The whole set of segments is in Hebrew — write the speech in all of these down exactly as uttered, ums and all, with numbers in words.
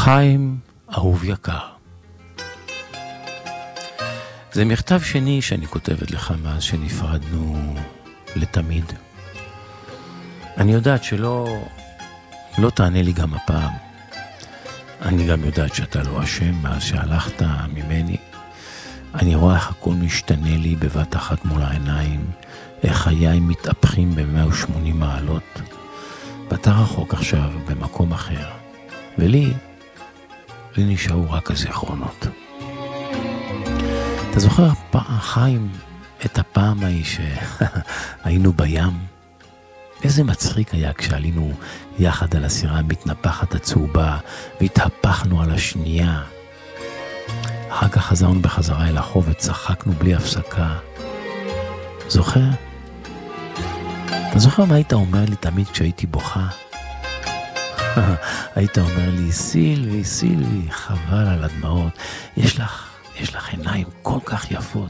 חיים, אהוב יקר. זה מכתב שני שאני כותבת לך מאז שנפרדנו לתמיד. אני יודעת שלא לא תענה לי גם הפעם. אני גם יודעת שאתה לא אשם מאז שהלכת ממני. אני רואה איך הכל משתנה לי בבת אחת מול העיניים, איך חיי מתהפכים ב-מאה ושמונים מעלות. ואתה רחוק עכשיו במקום אחר, ולי, לי נשארו רק הזיכרונות. אתה זוכר פעם, חיים, את הפעם ההיא שהיינו בים? איזה מצחיק היה כשעלינו יחד על הסירה המתנפחת הצהובה, והתהפכנו על השנייה. אחר כך חזרנו בחזרה אל החוף וצחקנו בלי הפסקה. זוכר? אתה זוכר מה היית אומר לי תמיד כשהייתי בוכה? היית אומר לי, סילבי, סילבי, חבל על הדמעות. יש לך, יש לך עיניים כל כך יפות.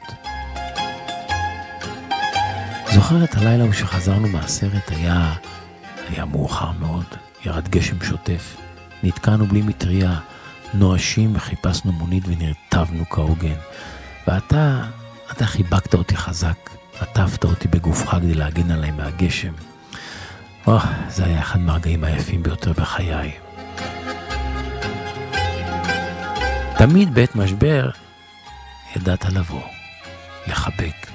זוכר את הלילה כשחזרנו מהסרט, היה, היה מאוחר מאוד, ירד גשם שוטף, נתקענו בלי מטריה, נואשים וחיפשנו מונית ונרטבנו כהוגן. ואתה, אתה חיבקת אותי חזק, עטפת אותי בגופך כדי להגן עליי מהגשם. או, זה היה אחד מהרגעים היפים ביותר בחיי. תמיד בעת משבר ידעת לבוא, לחבק.